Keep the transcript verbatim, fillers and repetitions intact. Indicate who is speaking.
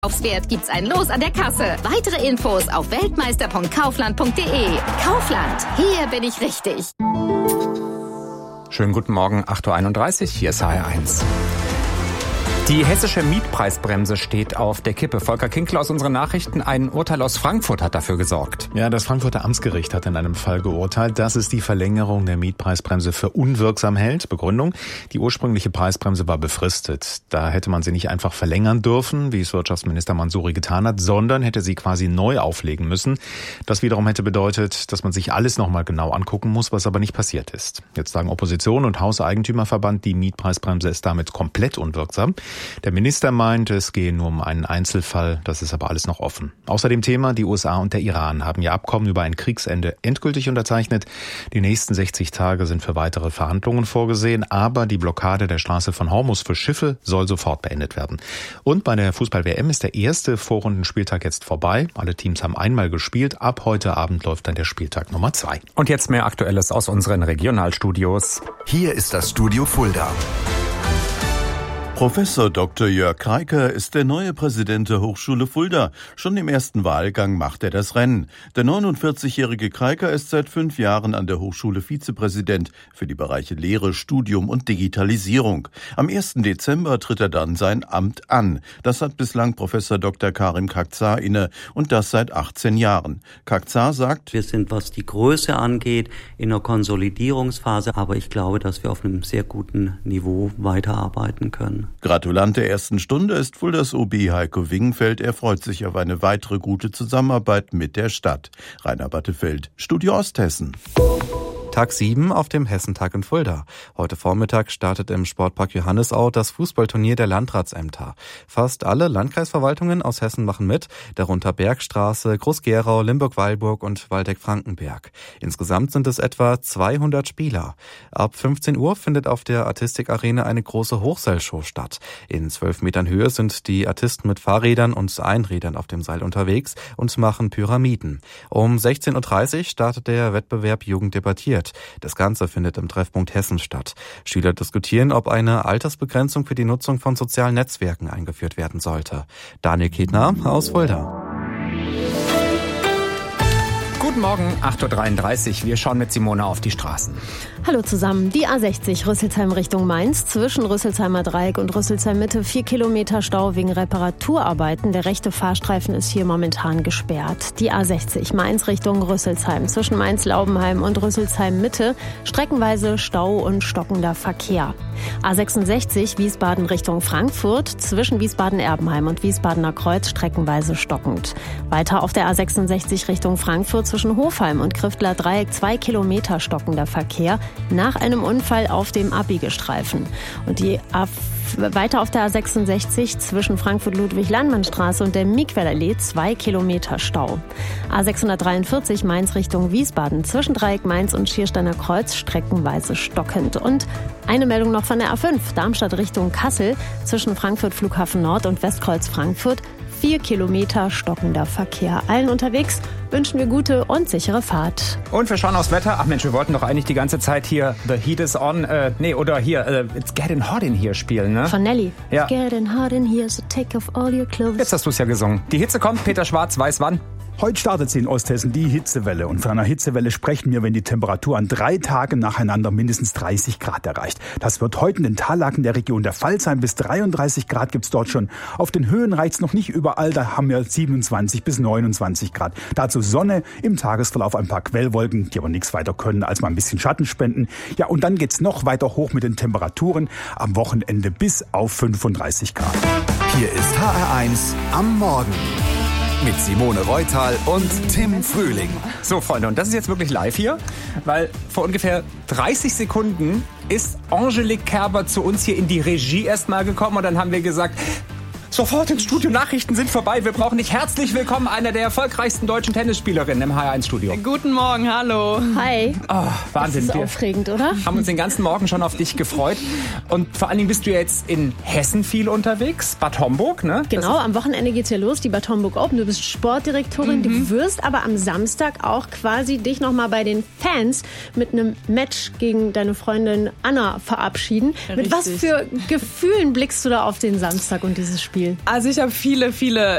Speaker 1: Aufs Wert gibt's ein Los an der Kasse. Weitere Infos auf weltmeister punkt kaufland punkt de. Kaufland, hier bin ich richtig.
Speaker 2: Schönen guten Morgen, acht Uhr einunddreißig, hier ist H R eins. Die hessische Mietpreisbremse steht auf der Kippe. Volker Kinkel aus unseren Nachrichten, ein Urteil aus Frankfurt hat dafür gesorgt.
Speaker 3: Ja, das Frankfurter Amtsgericht hat in einem Fall geurteilt, dass es die Verlängerung der Mietpreisbremse für unwirksam hält. Begründung: Die ursprüngliche Preisbremse war befristet. Da hätte man sie nicht einfach verlängern dürfen, wie es Wirtschaftsminister Mansouri getan hat, sondern hätte sie quasi neu auflegen müssen. Das wiederum hätte bedeutet, dass man sich alles nochmal genau angucken muss, was aber nicht passiert ist. Jetzt sagen Opposition und Hauseigentümerverband, die Mietpreisbremse ist damit komplett unwirksam. Der Minister meint, es gehe nur um einen Einzelfall, das ist aber alles noch offen. Außerdem Thema, die U S A und der Iran haben ihr Abkommen über ein Kriegsende endgültig unterzeichnet. Die nächsten sechzig Tage sind für weitere Verhandlungen vorgesehen, aber die Blockade der Straße von Hormuz für Schiffe soll sofort beendet werden. Und bei der Fußball-W M ist der erste Vorrundenspieltag jetzt vorbei. Alle Teams haben einmal gespielt. Ab heute Abend läuft dann der Spieltag Nummer zwei.
Speaker 2: Und jetzt mehr Aktuelles aus unseren Regionalstudios.
Speaker 4: Hier ist das Studio Fulda.
Speaker 5: Professor Doktor Jörg Kreiker ist der neue Präsident der Hochschule Fulda. Schon im ersten Wahlgang macht er das Rennen. Der neunundvierzigjährige Kreiker ist seit fünf Jahren an der Hochschule Vizepräsident für die Bereiche Lehre, Studium und Digitalisierung. Am ersten Dezember tritt er dann sein Amt an. Das hat bislang Professor Doktor Karim Kakzar inne und das seit achtzehn Jahren. Kakzar sagt:
Speaker 6: Wir sind, was die Größe angeht, in einer Konsolidierungsphase, aber ich glaube, dass wir auf einem sehr guten Niveau weiterarbeiten können.
Speaker 5: Gratulant der ersten Stunde ist Fuldas O B Heiko Wingenfeld. Er freut sich auf eine weitere gute Zusammenarbeit mit der Stadt. Rainer Battefeld, Studio Osthessen.
Speaker 7: Tag sieben auf dem Hessentag in Fulda. Heute Vormittag startet im Sportpark Johannisau das Fußballturnier der Landratsämter. Fast alle Landkreisverwaltungen aus Hessen machen mit, darunter Bergstraße, Groß-Gerau, Limburg-Weilburg und Waldeck-Frankenberg. Insgesamt sind es etwa zweihundert Spieler. Ab fünfzehn Uhr findet auf der Artistik-Arena eine große Hochseilshow statt. In zwölf Metern Höhe sind die Artisten mit Fahrrädern und Einrädern auf dem Seil unterwegs und machen Pyramiden. Um sechzehn Uhr dreißig startet der Wettbewerb Jugend debattiert. Das Ganze findet im Treffpunkt Hessen statt. Schüler diskutieren, ob eine Altersbegrenzung für die Nutzung von sozialen Netzwerken eingeführt werden sollte. Daniel Ketner aus Fulda.
Speaker 2: Guten Morgen, acht Uhr dreiunddreißig. Wir schauen mit Simone auf die Straßen.
Speaker 8: Hallo zusammen. Die A sechzig Rüsselsheim Richtung Mainz. Zwischen Rüsselsheimer Dreieck und Rüsselsheim Mitte vier Kilometer Stau wegen Reparaturarbeiten. Der rechte Fahrstreifen ist hier momentan gesperrt. Die A sechzig Mainz Richtung Rüsselsheim. Zwischen Mainz-Laubenheim und Rüsselsheim Mitte streckenweise Stau und stockender Verkehr. A sechsundsechzig Wiesbaden Richtung Frankfurt. Zwischen Wiesbaden-Erbenheim und Wiesbadener Kreuz streckenweise stockend. Weiter auf der A sechsundsechzig Richtung Frankfurt zwischen Hofheim und Kriftler Dreieck zwei Kilometer stockender Verkehr nach einem Unfall auf dem Abbiegestreifen. Und die A weiter auf der A sechsundsechzig zwischen Frankfurt-Ludwig-Landmann-Straße und der Miquel-Allee zwei Kilometer Stau. A sechshundertdreiundvierzig Mainz Richtung Wiesbaden zwischen Dreieck Mainz und Schiersteiner Kreuz streckenweise stockend. Und eine Meldung noch von der A fünf Darmstadt Richtung Kassel zwischen Frankfurt Flughafen Nord und Westkreuz Frankfurt vier Kilometer stockender Verkehr. Allen unterwegs wünschen wir gute und sichere Fahrt.
Speaker 2: Und wir schauen aufs Wetter. Ach Mensch, wir wollten doch eigentlich die ganze Zeit hier The Heat is on, äh, nee, oder hier äh, It's Getting Hot in Here spielen, ne?
Speaker 8: Von Nelly.
Speaker 2: Ja.
Speaker 8: It's getting hot in here, so take off all your clothes.
Speaker 2: Jetzt hast du es ja gesungen. Die Hitze kommt, Peter Schwarz weiß wann.
Speaker 9: Heute startet sie in Osthessen, die Hitzewelle. Und von einer Hitzewelle sprechen wir, wenn die Temperatur an drei Tagen nacheinander mindestens dreißig Grad erreicht. Das wird heute in den Tallagen der Region der Fall sein. Bis dreiunddreißig Grad gibt's dort schon. Auf den Höhen reicht's noch nicht überall. Da haben wir siebenundzwanzig bis neunundzwanzig Grad. Dazu Sonne, im Tagesverlauf ein paar Quellwolken, die aber nichts weiter können, als mal ein bisschen Schatten spenden. Ja, und dann geht's noch weiter hoch mit den Temperaturen. Am Wochenende bis auf fünfunddreißig Grad.
Speaker 4: Hier ist H R eins am Morgen. Mit Simone Reutal und Tim Frühling.
Speaker 2: So, Freunde, und das ist jetzt wirklich live hier, weil vor ungefähr dreißig Sekunden ist Angelique Kerber zu uns hier in die Regie erstmal gekommen und dann haben wir gesagt, sofort ins Studio, Nachrichten sind vorbei, wir brauchen dich. Herzlich willkommen, einer der erfolgreichsten deutschen Tennisspielerinnen im H R eins Studio.
Speaker 10: Guten Morgen, hallo.
Speaker 8: Hi.
Speaker 2: Oh, Wahnsinn.
Speaker 8: Das ist
Speaker 2: wir
Speaker 8: aufregend, oder?
Speaker 2: Haben uns den ganzen Morgen schon auf dich gefreut. Und vor allen Dingen bist du jetzt in Hessen viel unterwegs, Bad Homburg, ne?
Speaker 8: Genau, am Wochenende geht's ja los, die Bad Homburg Open. Du bist Sportdirektorin, mhm. du wirst aber am Samstag auch quasi dich nochmal bei den Fans mit einem Match gegen deine Freundin Anna verabschieden. Richtig. Mit was für Gefühlen blickst du da auf den Samstag und dieses Spiel? viel?
Speaker 10: Also ich habe viele, viele